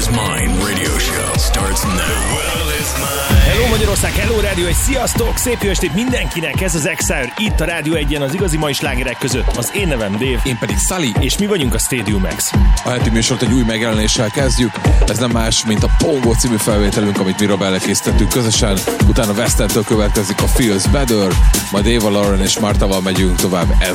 is Mine radio show starts now. The world is mine. Hello Magyarország, hello rádió, egy sziasztok! Szép jó estét mindenkinek, ez az Exile, itt a Rádió 1-en az igazi mai slágerek között. Az én nevem Dave. Én pedig Sully. És mi vagyunk a Stadium X. A heti műsort egy új megjelenéssel kezdjük. Ez nem más, mint a Pongo című felvételünk, amit mi Robellel készítettük közösen. Utána Westentől következik a Feels Better, majd Eva Lauren és Martával megyünk tovább